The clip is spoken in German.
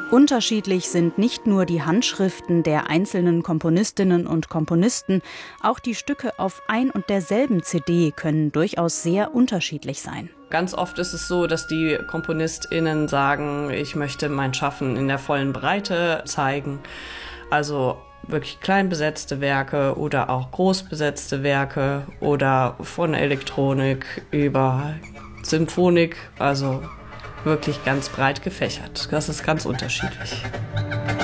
Unterschiedlich sind nicht nur die Handschriften der einzelnen Komponistinnen und Komponisten, auch die Stücke auf ein und derselben CD können durchaus sehr unterschiedlich sein. Ganz oft ist es so, dass die KomponistInnen sagen, ich möchte mein Schaffen in der vollen Breite zeigen. Also wirklich klein besetzte Werke oder auch groß besetzte Werke oder von Elektronik über Symphonik, also wirklich ganz breit gefächert. Das ist ganz unterschiedlich.